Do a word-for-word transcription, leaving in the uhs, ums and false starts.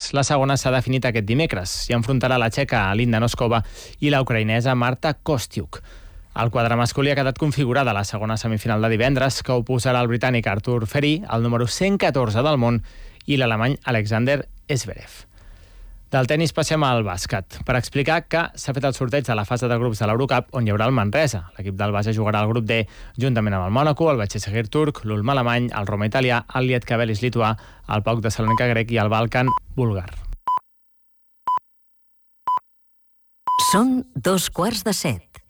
semifinals. La segona s'ha definit aquest dimecres i enfrontarà la txeca Linda Noskova i la ucraïnesa Marta Kostyuk. El quadre masculí ha quedat configurat a la segona semifinal de divendres, que oposarà el britànic Artur Ferry, el número cent catorze del món, i l'alemany Alexander Zverev. Del tenis passem al bàsquet, per explicar que s'ha fet el sorteig de la fase de grups de l'Eurocup, on hi haurà el Manresa. L'equip del base jugarà al grup D, juntament amb el Mònaco, el Başakşehir turc, l'Ulm alemany, el Roma italià, el Lietkabelis lituà, el PAOK de Salònica grec i el Balkan búlgar. Són dos quarts de set.